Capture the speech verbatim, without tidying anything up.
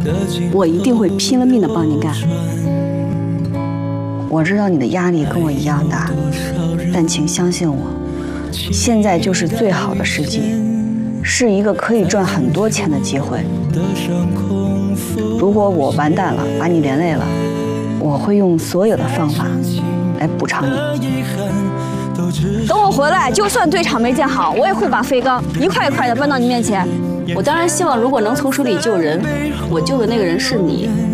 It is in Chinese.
我一定会拼了命的帮你干。 我知道你的压力跟我一样大，但请相信我，现在就是最好的时机，是一个可以赚很多钱的机会。如果我完蛋了，把你连累了，我会用所有的方法来补偿你。 等我回来，就算对场没建好，我也会把飞缸一块一块的搬到你面前。我当然希望，如果能从水里救人，我救的那个人是你。